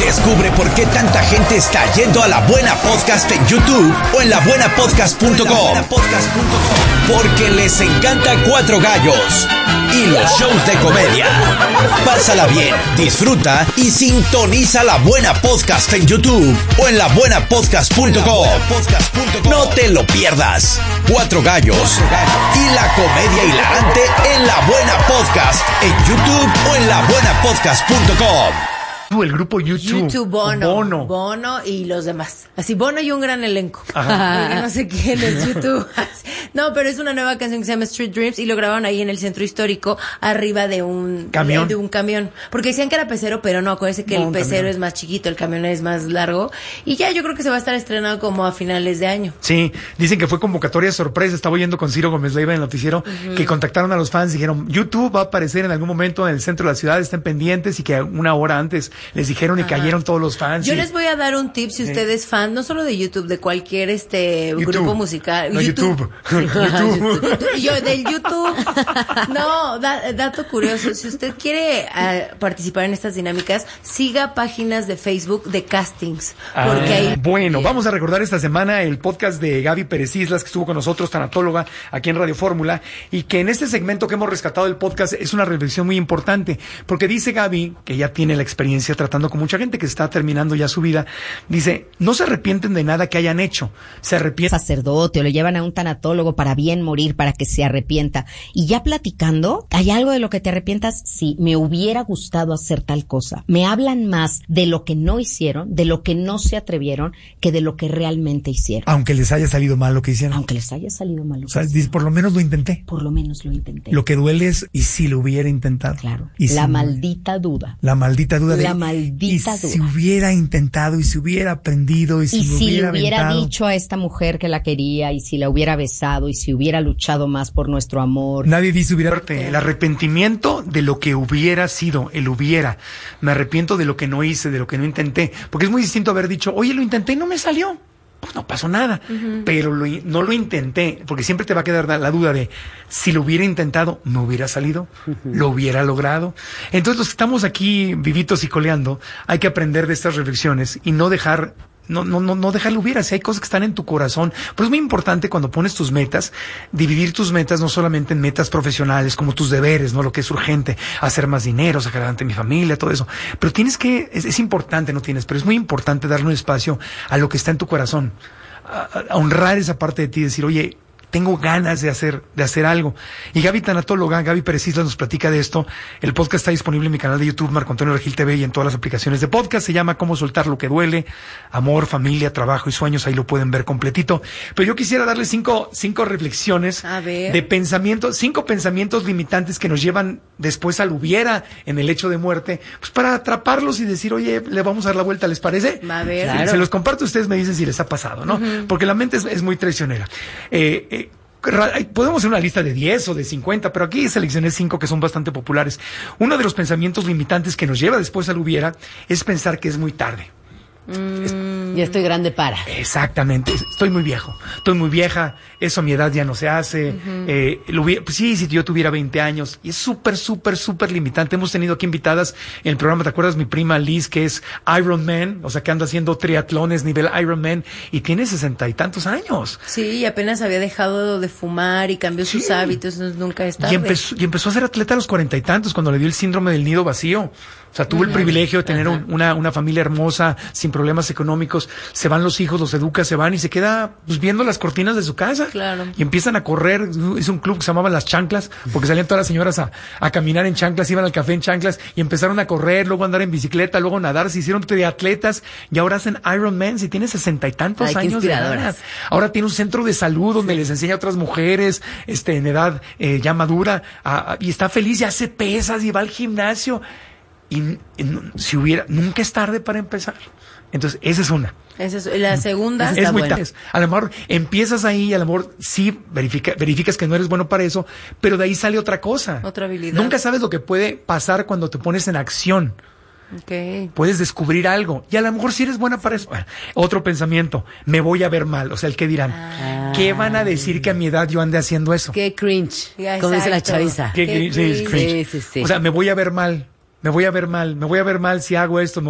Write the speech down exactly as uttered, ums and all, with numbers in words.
Descubre por qué tanta gente está yendo a La Buena Podcast en YouTube o en la buena podcast punto com. Porque les encanta Cuatro Gallos y los shows de comedia. Pásala bien, disfruta y sintoniza La Buena Podcast en YouTube o en la buena podcast punto com. No te lo pierdas. Cuatro Gallos y la comedia hilarante en La Buena Podcast en YouTube o en la buena podcast punto com. El grupo YouTube. YouTube, Bono, Bono. Bono y los demás. Así, Bono y un gran elenco. Porque no sé quién es YouTube. No, pero es una nueva canción que se llama Street Dreams y lo grabaron ahí en el centro histórico, arriba de un camión. De, de un camión. Porque decían que era pecero, pero no, acuérdense que no, el pecero camión. Es más chiquito, el camión es más largo. Y ya yo creo que se va a estar estrenado como a finales de año. Sí, dicen que fue convocatoria sorpresa. Estaba oyendo con Ciro Gómez Leiva en el noticiero uh-huh. que contactaron a los fans y dijeron, YouTube va a aparecer en algún momento en el centro de la ciudad, estén pendientes, y que una hora antes les dijeron y Ajá. cayeron todos los fans. Yo y... les voy a dar un tip si sí. usted es fan, no solo de YouTube, de cualquier este YouTube. grupo musical. No, YouTube. YouTube. YouTube. Yo, del YouTube. No, da, dato curioso. Si usted quiere uh, participar en estas dinámicas, siga páginas de Facebook de castings. Porque ah, ahí... Bueno, vamos a recordar esta semana el podcast de Gaby Pérez Islas, que estuvo con nosotros, tanatóloga, aquí en Radio Fórmula, y que en este segmento que hemos rescatado del podcast es una reflexión muy importante, porque dice Gaby, que ya tiene la experiencia tratando con mucha gente que está terminando ya su vida, dice, no se arrepienten de nada que hayan hecho, se arrepienten. Sacerdote o lo llevan a un tanatólogo para bien morir, para que se arrepienta. Y ya platicando, ¿hay algo de lo que te arrepientas? Sí, me hubiera gustado hacer tal cosa. Me hablan más de lo que no hicieron, de lo que no se atrevieron, que de lo que realmente hicieron. Aunque les haya salido mal lo que hicieron. Aunque les haya salido mal lo o sea, que dice, hicieron. por lo menos lo intenté. Por lo menos lo intenté. Lo que duele es, ¿y si lo hubiera intentado? Claro. ¿Y la si maldita duda. La maldita duda. La de, maldita y duda. si hubiera intentado, y si hubiera aprendido, y si, y me si hubiera le hubiera aventado. dicho a esta mujer que la quería, y si la hubiera besado, y si hubiera luchado más por nuestro amor. Nadie dice hubiera. El arrepentimiento de lo que hubiera sido, el hubiera. Me arrepiento de lo que no hice, de lo que no intenté. Porque es muy distinto haber dicho, oye, lo intenté y no me salió. Pues no pasó nada. Uh-huh. Pero lo, no lo intenté, porque siempre te va a quedar la duda de, si lo hubiera intentado, me hubiera salido, uh-huh. lo hubiera logrado. Entonces los que estamos aquí vivitos y coleando, hay que aprender de estas reflexiones y no dejar... No, no, no, no dejarlo hubiera, si hay cosas que están en tu corazón. Pero es muy importante cuando pones tus metas, dividir tus metas no solamente en metas profesionales, como tus deberes, no lo que es urgente, hacer más dinero, sacar adelante mi familia, todo eso. Pero tienes que, es, es importante, no tienes, pero es muy importante darle un espacio a lo que está en tu corazón, a, a honrar esa parte de ti, decir, oye, tengo ganas de hacer, de hacer algo. Y Gaby Tanatóloga, Gaby Pérez Islas nos platica de esto. El podcast está disponible en mi canal de YouTube, Marco Antonio Regil T V, y en todas las aplicaciones de podcast. Se llama Cómo soltar lo que duele, amor, familia, trabajo y sueños. Ahí lo pueden ver completito. Pero yo quisiera darle cinco, cinco reflexiones a ver. de pensamientos, cinco pensamientos limitantes que nos llevan después al hubiera en el hecho de muerte, pues para atraparlos y decir, oye, le vamos a dar la vuelta, ¿les parece? A ver. Se, Claro. se los comparto, ustedes me dicen si les ha pasado, ¿no? Uh-huh. Porque la mente es, es muy traicionera. Eh, eh, Podemos hacer una lista de diez o de cincuenta, pero aquí seleccioné cinco que son bastante populares. Uno de los pensamientos limitantes que nos lleva después al hubiera es pensar que es muy tarde. Mm, ya estoy grande para. Exactamente, estoy muy viejo, estoy muy vieja, eso a mi edad ya no se hace. Uh-huh. eh, lo hubiera, pues sí, si yo tuviera veinte años, y es súper, súper, súper limitante. Hemos tenido aquí invitadas en el programa, ¿te acuerdas? Mi prima Liz, que es Ironman, o sea, que anda haciendo triatlones nivel Ironman, y tiene sesenta y tantos años. Sí, y apenas había dejado de fumar y cambió sí. sus hábitos, entonces nunca es tarde. Y empezó, y empezó a ser atleta a los cuarenta y tantos, cuando le dio el síndrome del nido vacío. O sea, tuvo el privilegio de tener un, una, una familia hermosa, sin problemas económicos. Se van los hijos, los educa, se van y se queda pues, viendo las cortinas de su casa. Claro. Y empiezan a correr. Es un club que se llamaba Las Chanclas, porque salían todas las señoras a, a caminar en chanclas, iban al café en chanclas y empezaron a correr, luego a andar en bicicleta, luego a nadar. Se hicieron triatletas y ahora hacen Ironman. Si tiene sesenta y tantos Ay, años de edad. Ahora tiene un centro de salud donde sí. les enseña a otras mujeres este, en edad eh, ya madura a, a, y está feliz y hace pesas y va al gimnasio. Y, y si hubiera, nunca es tarde para empezar. Entonces, esa es una. Esa es la segunda. Es muy tarde. A lo mejor empiezas ahí, a lo mejor sí verifica, verificas que no eres bueno para eso, pero de ahí sale otra cosa. Otra habilidad. Nunca sabes lo que puede pasar cuando te pones en acción. Okay. Puedes descubrir algo y a lo mejor sí eres buena para eso. Bueno, otro pensamiento, me voy a ver mal, o sea, el que dirán, ah, ¿qué van a decir que a mi edad yo ande haciendo eso? Qué cringe, como dice la chaviza. Qué, Qué cringe. Sí, sí, sí. O sea, me voy a ver mal. Me voy a ver mal, me voy a ver mal si hago esto.